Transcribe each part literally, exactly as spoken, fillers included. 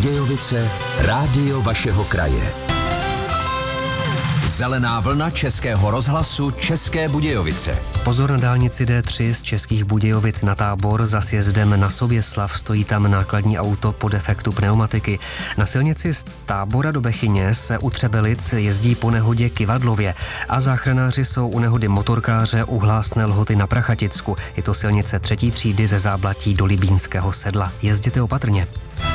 Budějovice, rádio vašeho kraje. Zelená vlna Českého rozhlasu České Budějovice. Pozor na dálnici D tři z Českých Budějovic na Tábor za sjezdem na Soběslav. Stojí tam nákladní auto po defektu pneumatiky. Na silnici z Tábora do Bechyně se u Třebelic jezdí po nehodě Kyvadlově a záchranáři jsou u nehody motorkáře u Hlásné Lhoty na Prachaticku. Je to silnice třetí třídy ze Záblatí do Libínského Sedla. Jezděte opatrně.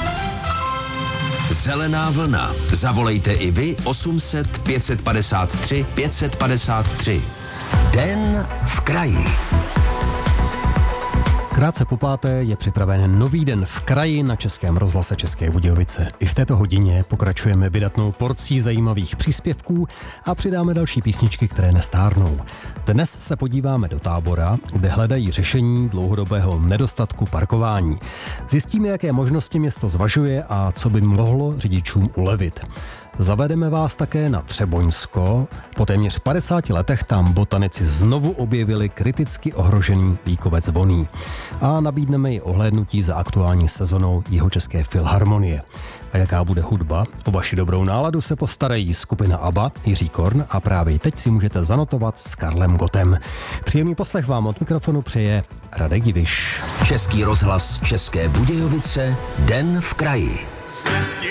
Zelená vlna. Zavolejte i vy osm set pět padesát tři pět padesát tři. Den v kraji. Krátce po páté je připraven nový den v kraji na Českém rozhlase České Budějovice. I v této hodině pokračujeme vydatnou porcí zajímavých příspěvků a přidáme další písničky, které nestárnou. Dnes se podíváme do Tábora, kde hledají řešení dlouhodobého nedostatku parkování. Zjistíme, jaké možnosti město zvažuje a co by mohlo řidičům ulevit. Zavedeme vás také na Třeboňsko. Po téměř padesáti letech tam botanici znovu objevili kriticky ohrožený líkovec voný. A nabídneme i ohlédnutí za aktuální sezonou Jihočeské filharmonie. A jaká bude hudba? O vaši dobrou náladu se postarají skupina ABBA, Jiří Korn a právě teď si můžete zanotovat s Karlem Gottem. Příjemný poslech vám od mikrofonu přeje Radek Diviš. Český rozhlas České Budějovice, Den v kraji.